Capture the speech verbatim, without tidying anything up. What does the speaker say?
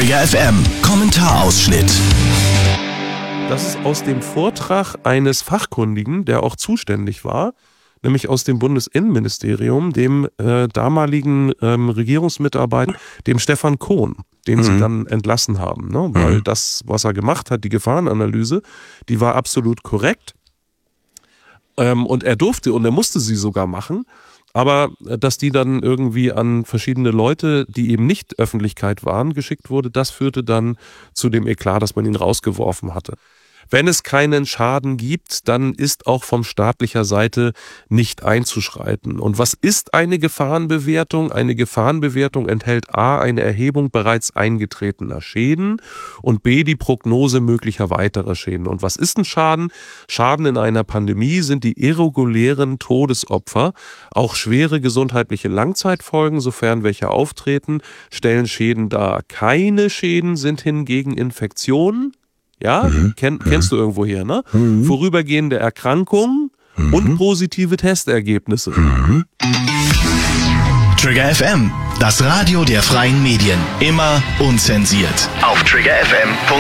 Trigger F M Kommentarausschnitt. Das ist aus dem Vortrag eines Fachkundigen, der auch zuständig war, nämlich aus dem Bundesinnenministerium, dem äh, damaligen ähm, Regierungsmitarbeiter, dem Stefan Kohn, den mhm. sie dann entlassen haben. Ne? Weil mhm. das, was er gemacht hat, die Gefahrenanalyse, die war absolut korrekt. Ähm, und er durfte und er musste sie sogar machen. Aber dass die dann irgendwie an verschiedene Leute, die eben nicht Öffentlichkeit waren, geschickt wurde, das führte dann zu dem Eklat, dass man ihn rausgeworfen hatte. Wenn es keinen Schaden gibt, dann ist auch von staatlicher Seite nicht einzuschreiten. Und was ist eine Gefahrenbewertung? Eine Gefahrenbewertung enthält a. eine Erhebung bereits eingetretener Schäden und b. die Prognose möglicher weiterer Schäden. Und was ist ein Schaden? Schaden in einer Pandemie sind die irregulären Todesopfer. Auch schwere gesundheitliche Langzeitfolgen, sofern welche auftreten, stellen Schäden dar. Keine Schäden sind hingegen Infektionen. Ja, mhm. Ken, kennst du irgendwo hier, ne? Mhm. Vorübergehende Erkrankungen mhm. und positive Testergebnisse. Mhm. Trigger F M, das Radio der freien Medien. Immer unzensiert. Auf trigger f m punkt